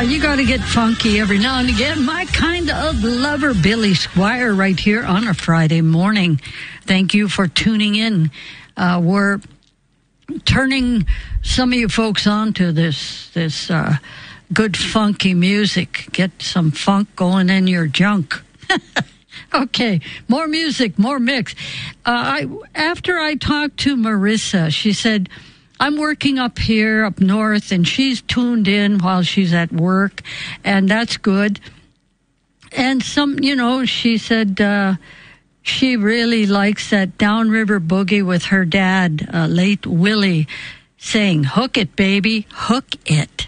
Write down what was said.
You got to get funky every now and again. My kind of lover, Billy Squire, right here on a Friday morning. Thank you for tuning in. We're turning some of you folks on to this good funky music. Get some funk going in your junk. Okay, more music, more mix. After I talked to Marissa, she said, I'm working up here, up north, and she's tuned in while she's at work, and that's good. And she said she really likes that downriver boogie with her dad, late Willie, saying, hook it, baby, hook it.